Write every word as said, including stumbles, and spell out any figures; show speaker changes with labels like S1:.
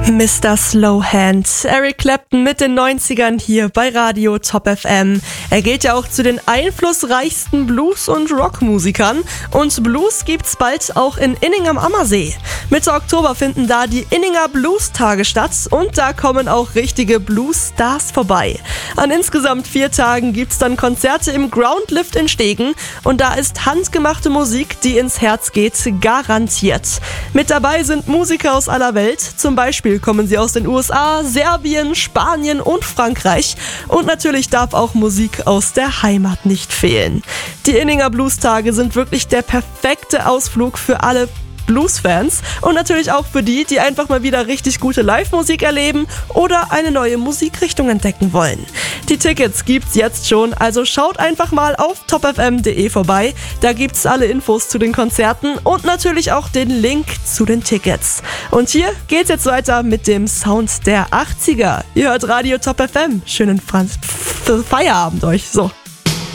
S1: Mister Slowhand, Eric Clapton mit den neunzigern hier bei Radio Top F M. Er gilt ja auch zu den einflussreichsten Blues- und Rockmusikern und Blues gibt's bald auch in Inning am Ammersee. Mitte Oktober finden da die Inninger Blues-Tage statt und da kommen auch richtige Blues-Stars vorbei. An insgesamt vier Tagen gibt's dann Konzerte im Groundlift in Stegen und da ist handgemachte Musik, die ins Herz geht, garantiert. Mit dabei sind Musiker aus aller Welt, zum Beispiel kommen sie aus den U S A, Serbien, Spanien und Frankreich. Und natürlich darf auch Musik aus der Heimat nicht fehlen. Die Inninger Blues-Tage sind wirklich der perfekte Ausflug für alle Blues-Fans und natürlich auch für die, die einfach mal wieder richtig gute Live-Musik erleben oder eine neue Musikrichtung entdecken wollen. Die Tickets gibt's jetzt schon, also schaut einfach mal auf top f m punkt d e vorbei. Da gibt's alle Infos zu den Konzerten und natürlich auch den Link zu den Tickets. Und hier geht's jetzt weiter mit dem Sound der achtziger. Ihr hört Radio Top F M. Schönen Feierabend euch. So.